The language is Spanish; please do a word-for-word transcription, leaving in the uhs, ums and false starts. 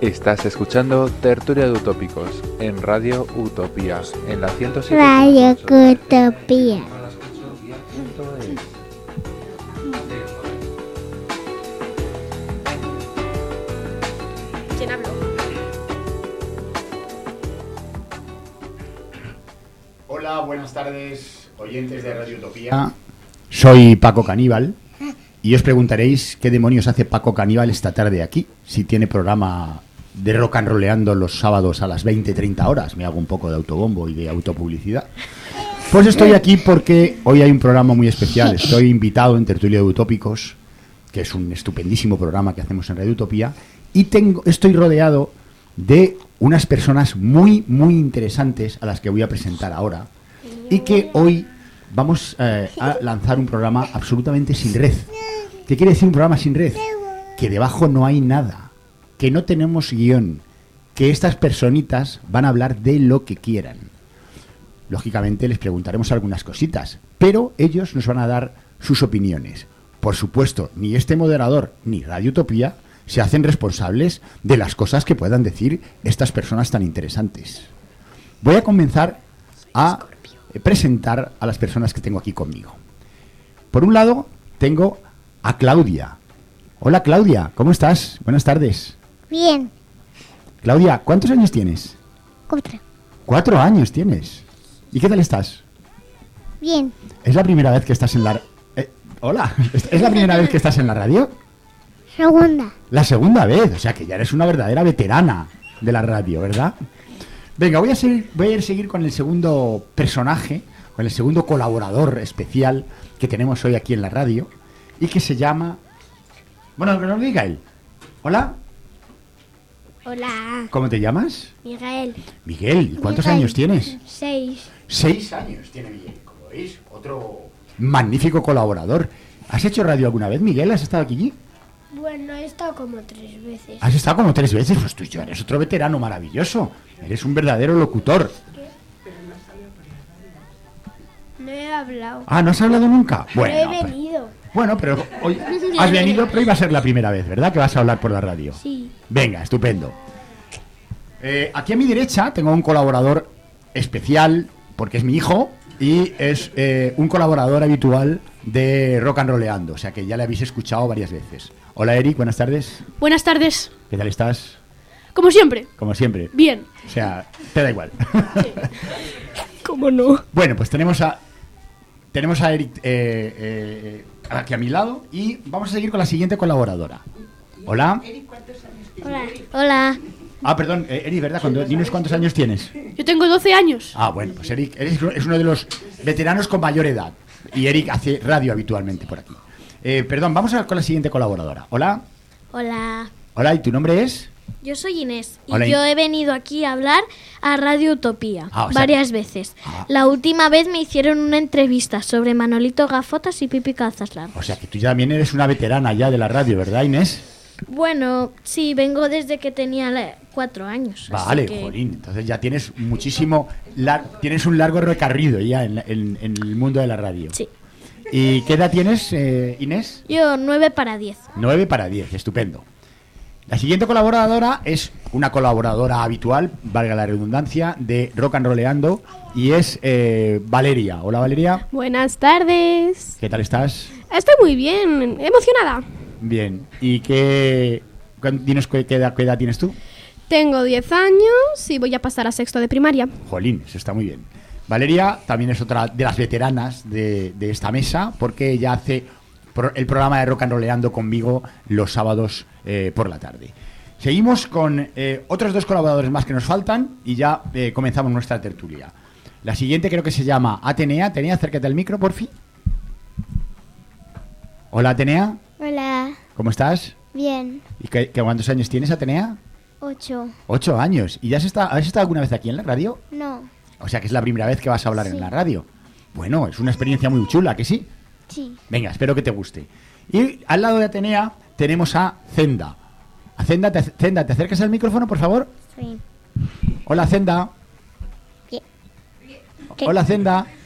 Estás escuchando Tertulia de Utópicos en Radio Utopía, en la ciento siete. Radio Utopía. ¿Quién habló? Hola, buenas tardes, oyentes de Radio Utopía. Soy Paco Caníbal y os preguntaréis qué demonios hace Paco Caníbal esta tarde aquí, si tiene programa de rock and rolleando los sábados a las veinte treinta horas. Me hago un poco de autobombo y de autopublicidad. Pues estoy aquí porque hoy hay un programa muy especial. Estoy invitado en Tertulia de Utópicos, que es un estupendísimo programa que hacemos en Radio Utopía, y tengo, estoy rodeado de unas personas muy, muy interesantes a las que voy a presentar ahora y que hoy vamos eh, a lanzar un programa absolutamente sin red. ¿Qué quiere decir un programa sin red? Que debajo no hay nada, que no tenemos guión, que estas personitas van a hablar de lo que quieran. Lógicamente les preguntaremos algunas cositas, pero ellos nos van a dar sus opiniones. Por supuesto, ni este moderador ni Radio Utopía se hacen responsables de las cosas que puedan decir estas personas tan interesantes. Voy a comenzar a presentar a las personas que tengo aquí conmigo. Por un lado, tengo a Claudia. Hola, Claudia, ¿cómo estás? Buenas tardes. Bien. Claudia, ¿cuántos años tienes? Cuatro. Cuatro años tienes. ¿Y qué tal estás? Bien. ¿Es la primera vez que estás en la... Eh, hola, ¿es la primera vez que estás en la radio? Segunda. La segunda vez, o sea que ya eres una verdadera veterana de la radio, ¿verdad? Venga, voy a, seguir, voy a seguir con el segundo personaje, con el segundo colaborador especial que tenemos hoy aquí en la radio y que se llama... Bueno, que nos lo diga él. Hola. Hola. ¿Cómo te llamas? Miguel. Miguel, ¿y cuántos Miguel. años tienes? Seis. Seis años tiene Miguel, como veis, otro magnífico colaborador. ¿Has hecho radio alguna vez, Miguel? ¿Has estado aquí? Bueno, he estado como tres veces. ¿Has estado como tres veces? Pues tú ya eres otro veterano maravilloso. Eres un verdadero locutor. No he hablado. Ah, ¿no has hablado nunca? Bueno, he pero- venido. bueno, pero hoy has venido, pero iba a ser la primera vez, ¿verdad? Que vas a hablar por la radio. Sí. Venga, estupendo. Eh, aquí a mi derecha tengo un colaborador especial, porque es mi hijo, y es eh, un colaborador habitual de Rock and Rolleando, o sea que ya le habéis escuchado varias veces. Hola, Eric, buenas tardes. Buenas tardes. ¿Qué tal estás? Como siempre. Como siempre. Bien. O sea, te da igual. ¿Cómo no? Bueno, pues tenemos a tenemos a Eric eh, eh, aquí a mi lado y vamos a seguir con la siguiente colaboradora. Hola. Hola. Hola. Ah, perdón, eh, Eric, ¿verdad? Cuando, dinos cuántos años tienes. Yo tengo doce años. Ah, bueno, pues Eric, Eric es uno de los veteranos con mayor edad y Eric hace radio habitualmente por aquí. Eh, perdón, vamos a con la siguiente colaboradora. Hola. Hola. Hola, ¿y tu nombre es? Yo soy Inés y Hola, In- yo he venido aquí a hablar a Radio Utopía Ah, o sea varias que- veces. Ah. La última vez me hicieron una entrevista sobre Manolito Gafotas y Pipi Calzas Largas. O sea que tú ya también eres una veterana ya de la radio, ¿verdad, Inés? Bueno, sí, vengo desde que tenía la- cuatro años. así Vale, que- jolín, entonces ya tienes muchísimo, lar- tienes un largo recorrido ya en, la- en- en el mundo de la radio. Sí. ¿Y qué edad tienes, eh, Inés? Yo nueve para diez. nueve para diez, estupendo. La siguiente colaboradora es una colaboradora habitual, valga la redundancia, de Rock and Rolleando y es eh, Valeria. Hola, Valeria. Buenas tardes. ¿Qué tal estás? Estoy muy bien, emocionada. Bien. ¿Y qué, cuán- dinos qué, qué edad, qué edad tienes tú? Tengo diez años y voy a pasar a sexto de primaria. Jolín, eso está muy bien. Valeria también es otra de las veteranas de, de esta mesa porque ella hace pro- el programa de Rock and Rolleando conmigo los sábados eh, por la tarde. Seguimos con eh, otros dos colaboradores más que nos faltan y ya eh, comenzamos nuestra tertulia. La siguiente creo que se llama Atenea. Atenea, acércate al micro, por fin. Hola, Atenea. Hola. ¿Cómo estás? Bien. ¿Y qué, qué- cuántos años tienes, Atenea? Ocho. Ocho años. ¿Y ya has estado, has estado alguna vez aquí en la radio? No. O sea que es la primera vez que vas a hablar Sí. en la radio. Bueno, es una experiencia muy chula, ¿que sí? Sí. Venga, espero que te guste. Y al lado de Atenea tenemos a Zenda. A Zenda, te, Zenda, ¿te acercas al micrófono, por favor? Sí. Hola, Zenda. ¿Qué? ¿Qué? Hola, Zenda.